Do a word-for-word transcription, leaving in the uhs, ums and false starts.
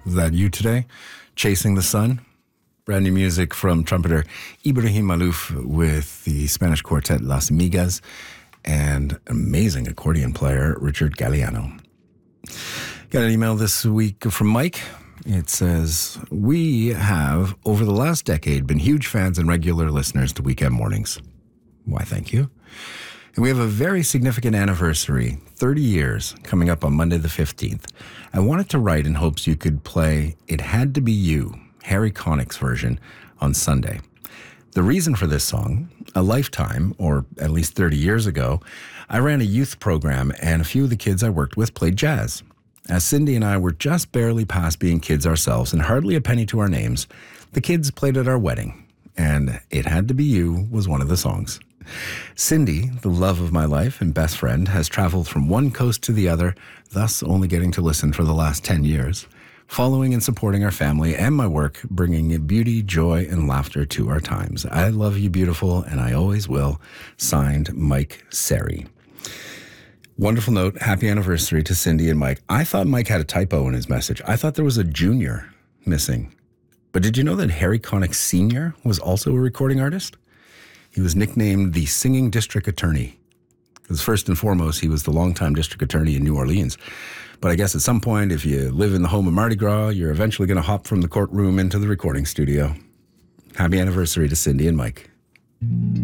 Is that you today? Chasing the Sun? Brand new music from trumpeter Ibrahim Malouf with the Spanish quartet Las Migas and amazing accordion player Richard Galliano. Got an email this week from Mike. It says, we have, over the last decade, been huge fans and regular listeners to Weekend Mornings. Why, thank you. And we have a very significant anniversary, thirty years, coming up on Monday the fifteenth. I wanted to write in hopes you could play It Had to Be You, Harry Connick's version, on Sunday. The reason for this song, a lifetime, or at least thirty years ago, I ran a youth program and a few of the kids I worked with played jazz. As Cindy and I were just barely past being kids ourselves and hardly a penny to our names, the kids played at our wedding, and It Had to Be You was one of the songs. Cindy, the love of my life and best friend, has traveled from one coast to the other, thus only getting to listen for the last ten years, following and supporting our family and my work, bringing beauty, joy, and laughter to our times. I love you, beautiful, and I always will. Signed, Mike Seri. Wonderful note. Happy anniversary to Cindy and Mike. I thought Mike had a typo in his message. I thought there was a junior missing. But did you know that Harry Connick Senior was also a recording artist? He was nicknamed the Singing District Attorney, because first and foremost, he was the longtime district attorney in New Orleans. But I guess at some point, if you live in the home of Mardi Gras, you're eventually going to hop from the courtroom into the recording studio. Happy anniversary to Cindy and Mike.